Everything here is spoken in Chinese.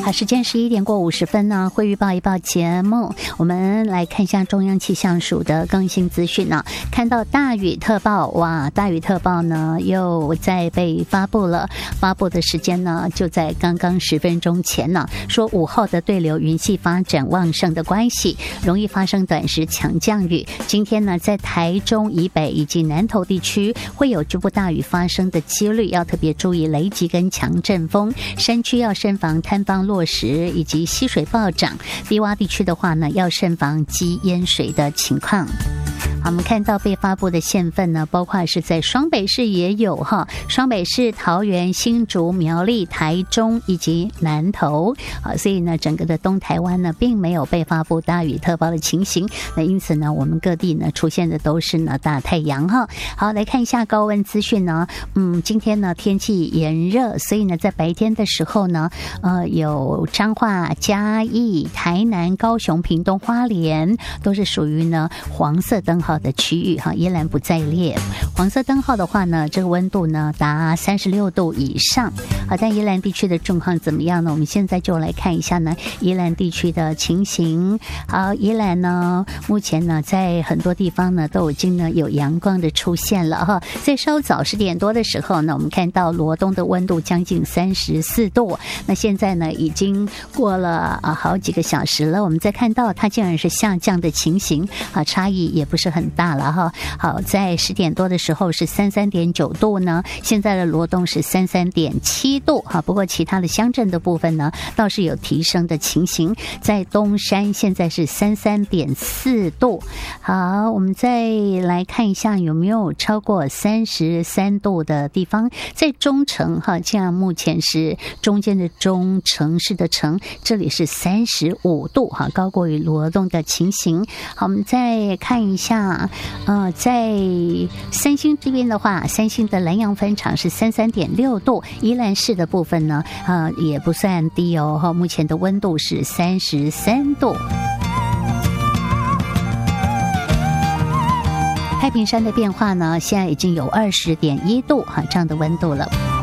好，时间11:50呢，会预报一报节目，我们来看一下中央气象署的更新资讯呢。看到大雨特报，哇，大雨特报呢又在被发布了，发布的时间呢就在刚刚10分钟前呢，说5号的对流云系发展旺盛的关系，容易发生短时强降雨。今天呢，在台中以北以及南投地区会有局部大雨发生的几率，要特别注意雷击跟强阵风，山区要慎防坍方落石以及溪水暴涨，低洼地区的话呢，要慎防积淹水的情况。好，我们看到被发布的县份呢，包括是在双北市也有哈，双北市、桃园、新竹、苗栗、台中以及南投。好，所以呢，整个的东台湾呢，并没有被发布大雨特报的情形。那因此呢，我们各地呢出现的都是呢大太阳哈。好，来看一下高温资讯呢。今天呢天气炎热，所以呢在白天的时候呢，有彰化、嘉义、台南、高雄、屏东、花莲都是属于呢黄色灯号的区域哈，依然不在列。黄色灯号的话呢，这个温度呢达36度以上。好，但宜兰地区的状况怎么样呢？我们现在就来看一下呢宜兰地区的情形。好，宜兰呢目前呢在很多地方呢都已经呢有阳光的出现了哈。在稍早10点多的时候呢，我们看到罗东的温度将近34度，那现在呢已经过了好几个小时了，我们再看到它竟然是下降的情形啊，差异也不是很大了哈。好，在10点多的时候是33.9度呢，现在的罗东是33.7度哈。不过其他的乡镇的部分呢，倒是有提升的情形，在东山现在是33.4度。好，我们再来看一下有没有超过33度的地方，在中城哈，这样目前是中间的中，城市的城，这里是35度哈，高过于罗东的情形。好，我们再看一下，在三星这边的话，三星的南洋分场是33.6度，宜兰市的部分呢，也不算低哦哈，目前的温度是33度。太平山的变化呢，现在已经有20.1度哈这样的温度了。